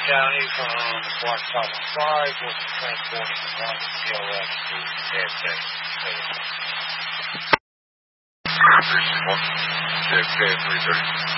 County from Black Top 5, what's transporting from PLS to JFK. JFK 330.